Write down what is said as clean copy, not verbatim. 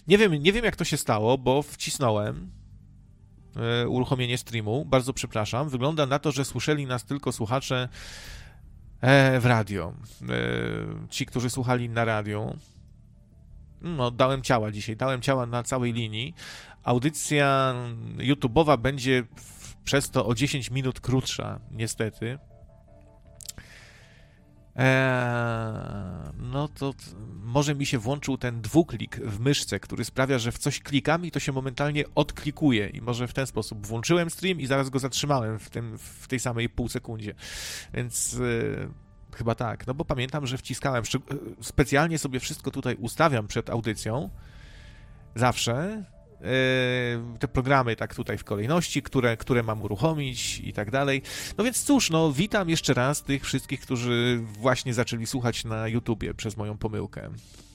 Nie wiem jak to się stało, bo wcisnąłem uruchomienie streamu. Bardzo przepraszam. Wygląda na to, że słyszeli nas tylko słuchacze w radio. Ci, którzy słuchali na radio. No, dałem ciała na całej linii. Audycja YouTube'owa będzie przez to o 10 minut krótsza, niestety. No to może mi się włączył ten dwuklik w myszce, który sprawia, że w coś klikam i to się momentalnie odklikuje i może w ten sposób włączyłem stream i zaraz go zatrzymałem w tej samej pół sekundzie. Więc chyba tak, no bo pamiętam, że wciskałem, specjalnie sobie wszystko tutaj ustawiam przed audycją, zawsze, te programy tak tutaj w kolejności, które mam uruchomić i tak dalej. No więc cóż, no witam jeszcze raz tych wszystkich, którzy właśnie zaczęli słuchać na YouTubie przez moją pomyłkę.